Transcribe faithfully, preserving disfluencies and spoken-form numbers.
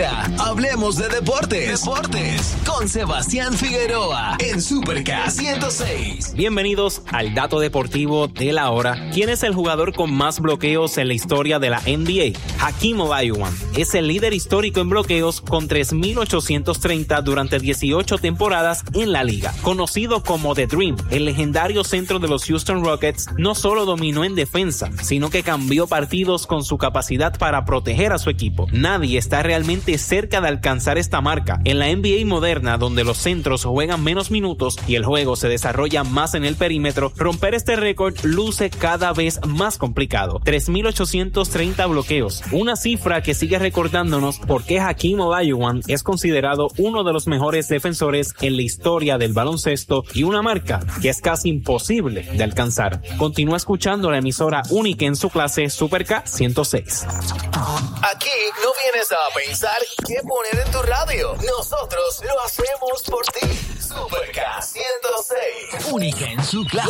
Ahora, hablemos de deportes. Deportes con Sebastián Figueroa en Super K ciento seis. Bienvenidos al dato deportivo de la hora. ¿Quién es el jugador con más bloqueos en la historia de la N B A? Hakeem Olajuwon es el líder histórico en bloqueos con tres mil ochocientos treinta durante dieciocho temporadas en la liga. Conocido como The Dream, el legendario centro de los Houston Rockets no solo dominó en defensa, sino que cambió partidos con su capacidad para proteger a su equipo. Nadie está realmente cerca de alcanzar esta marca. En la N B A moderna, donde los centros juegan menos minutos y el juego se desarrolla más en el perímetro, romper este récord luce cada vez más complicado. tres mil ochocientos treinta bloqueos, una cifra que sigue recordándonos por qué Hakeem Olajuwon es considerado uno de los mejores defensores en la historia del baloncesto y una marca que es casi imposible de alcanzar. Continúa escuchando la emisora única en su clase Super K ciento seis. Aquí no vienes a pensar qué poner en tu radio. Nosotros lo hacemos por ti. Super K ciento seis. Única en su clase.